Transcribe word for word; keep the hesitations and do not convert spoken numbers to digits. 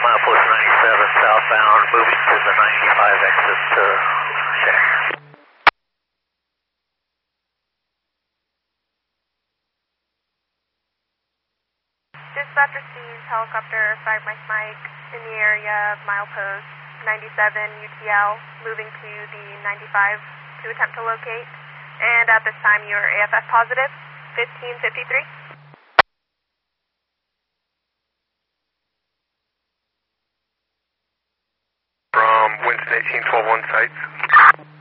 Milepost ninety-seven southbound, moving to the ninety-five exit to Shack. Dispatcher sees helicopter five Mike Mike in the area of Milepost ninety-seven U T L, moving to the ninety-five to attempt to locate. And at this time, you are A F F positive, fifteen fifty-three. From Winston eighteen twelve one sites.